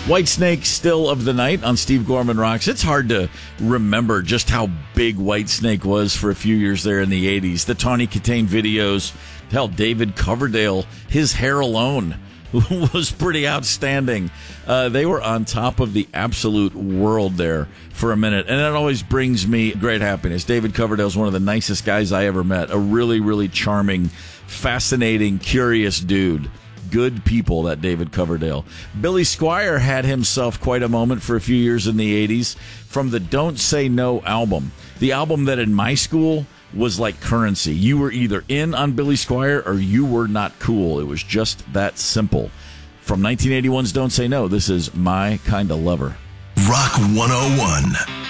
Whitesnake still of the night on Steve Gorman Rocks. It's hard to remember just how big Whitesnake was for a few years there in the 80s. The Tawny Katane videos, hell, David Coverdale, his hair alone was pretty outstanding. They were on top of the absolute world there for a minute, and that always brings me great happiness. David Coverdale is one of the nicest guys I ever met. A really, really charming, fascinating, curious dude. Good people, that David Coverdale. Billy Squier had himself quite a moment for a few years in the 80s from the Don't Say No album. The album that in my school was like currency. You were either in on Billy Squier or you were not cool. It was just that simple. From 1981's Don't Say No, this is My Kinda Lover. Rock 101.